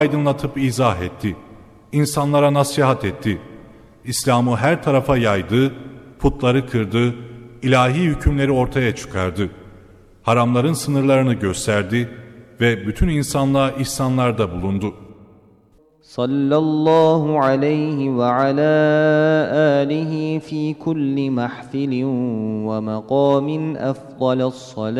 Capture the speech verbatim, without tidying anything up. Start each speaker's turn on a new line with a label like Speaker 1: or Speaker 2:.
Speaker 1: aydınlatıp izah etti. İnsanlara nasihat etti. İslam'ı her tarafa yaydı, putları kırdı, ilahi hükümleri ortaya çıkardı. Haramların sınırlarını gösterdi ve bütün insanlığa ihsanlarda bulundu.
Speaker 2: Sallallahu aleyhi ve ala alihi fi kulli mahfilin ve makamin efdalus salat.